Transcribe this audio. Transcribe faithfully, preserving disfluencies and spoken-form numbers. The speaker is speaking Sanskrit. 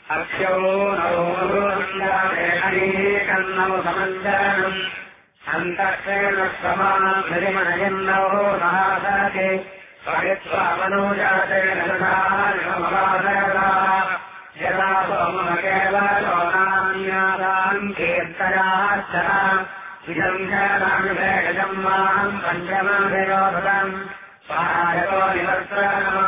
अक्षो नवोन्दीकन्नौ समञ्जनम् अन्तःक्षेण समानमयन्नौ महासके स्वयत्स्वामनोजातेन यदा सोमकेवलो नान्यादाम् कीर्तयाश्चः इदम् शरणम् माम् पञ्चमभिरोधम् स्वायतो निवर्तनम्